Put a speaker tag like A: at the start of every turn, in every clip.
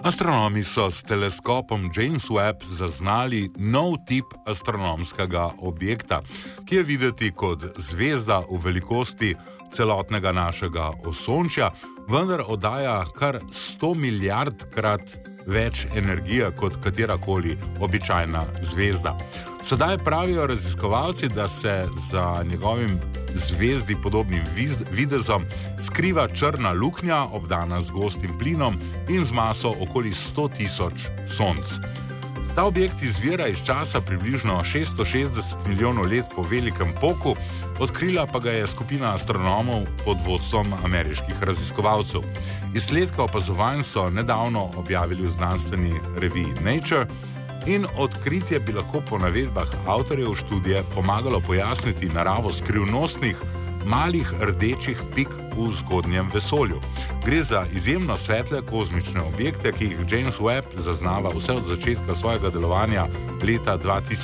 A: Astronomi so s teleskopom James Webb zaznali nov tip astronomskega objekta, ki je videti kot zvezda v velikosti celotnega našega Osončja, vendar oddaja kar 100 milijardkrat več energije kot katerakoli običajna zvezda. Sedaj pravijo raziskovalci, da se za njegovim zvezdi podobnim videzom skriva črna luknja, obdana z gostim plinom in z maso okoli 100 tisoč sonc. Ta objekt izvira iz časa približno 660 milijonov let po velikem poku, odkrila pa ga je skupina astronomov pod vodstvom ameriških raziskovalcev. Izsledke opazovanj so nedavno objavili v znanstveni reviji Nature in odkritje bi lahko po navedbah avtorjev študije pomagalo pojasniti naravo skrivnostnih malih rdečih pik v zgodnjem vesolju. Gre za izjemno svetle kozmične objekte, ki jih James Webb zaznava vse od začetka svojega delovanja leta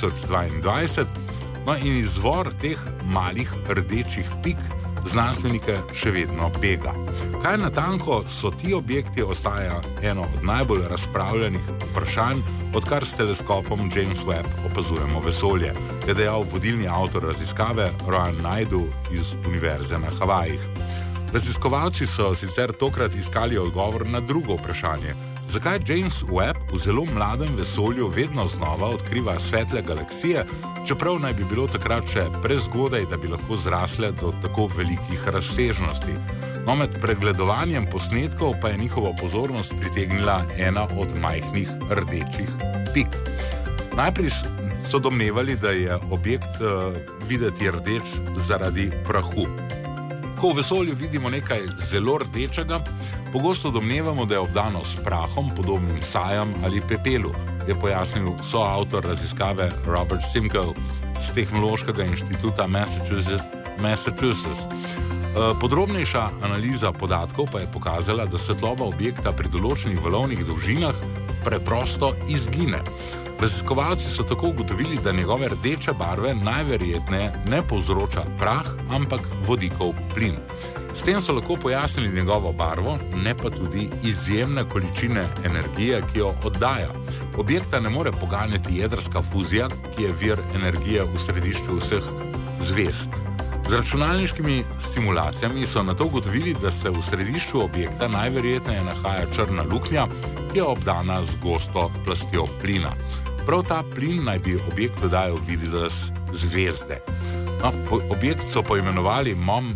A: 2022, no in izvor teh malih rdečih pik znanstvenike še vedno bega. Kaj natanko so ti objekti, ostaja eno od najbolj razpravljanih vprašanj, odkar s teleskopom James Webb opazujemo vesolje, je dejal vodilni avtor raziskave Rowan Naidu iz Univerze na Havajih. Raziskovalci so sicer tokrat iskali odgovor na drugo vprašanje. Zakaj James Webb v zelo mladem vesolju vedno znova odkriva svetle galaksije, čeprav naj bi bilo takrat še prezgodaj, da bi lahko zrasle do tako velikih razsežnosti? No, med pregledovanjem posnetkov pa je njihovo pozornost pritegnila ena od majhnih rdečih pik. Najprej so domnevali, da je objekt videti rdeč zaradi prahu. Ko v vesolju vidimo nekaj zelo rdečega, pogosto domnevamo, da je obdano s prahom, podobnim sajam ali pepelu, je pojasnil soavtor raziskave Robert Simcoe z Tehnološkega inštituta Massachusetts. Podrobnejša analiza podatkov pa je pokazala, da svetloba objekta pri določenih valovnih dolžinah preprosto izgine. Raziskovalci so tako ugotovili, da njegove rdeče barve najverjetneje ne povzroča prah, ampak vodikov plin. S tem so lahko pojasnili njegovo barvo, ne pa tudi izjemne količine energije, ki jo oddaja. Objekta ne more poganjati jedrska fuzija, ki je vir energije v središču vseh zvezd. Z računalniškimi stimulacijami so nato ugotovili, da se v središču objekta najverjetneje nahaja črna luknja, ki je obdana z gosto plastjo plina. Prav ta plin naj bi objektu dajal videz zvezde. No, objekt so poimenovali MOM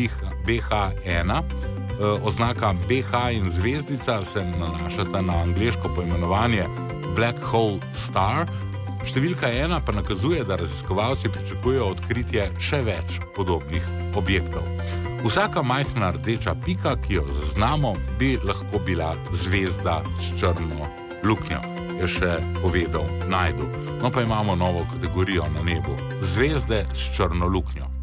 A: BH1, oznaka BH in zvezdica se nanašata na angleško poimenovanje Black Hole Star, številka 1 pa nakazuje, da raziskovalci pričakujejo odkritje še več podobnih objektov. Vsaka majhna rdeča pika, ki jo zaznamo, bi lahko bila zvezda s črno luknjo, je še povedal Naidu. No pa imamo novo kategorijo na nebu. Zvezde s črno luknjo.